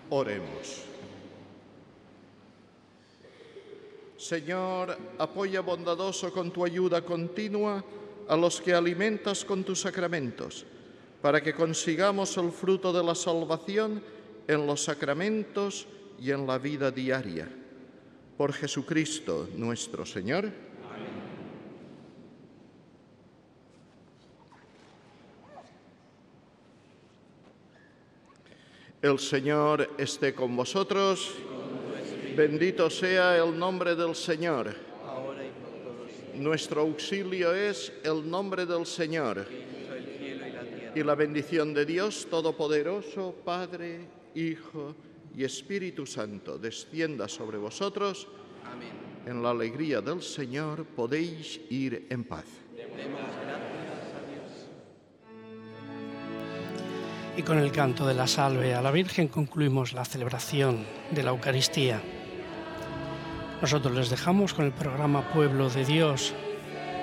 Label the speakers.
Speaker 1: Oremos. Señor, apoya bondadoso con tu ayuda continua a los que alimentas con tus sacramentos, para que consigamos el fruto de la salvación en los sacramentos y en la vida diaria. Por Jesucristo nuestro Señor. Amén. El Señor esté con vosotros. Bendito sea el nombre del Señor.
Speaker 2: Ahora y por todos siglos.
Speaker 1: Nuestro auxilio es el nombre del Señor.
Speaker 2: Que hizo el cielo y la tierra.
Speaker 1: Y la bendición de Dios Todopoderoso, Padre, Hijo y Espíritu Santo, descienda sobre vosotros.
Speaker 2: Amén.
Speaker 1: En la alegría del Señor podéis ir en paz.
Speaker 2: Demos gracias a Dios.
Speaker 3: Y con el canto de la salve a la Virgen concluimos la celebración de la Eucaristía. Nosotros les dejamos con el programa Pueblo de Dios,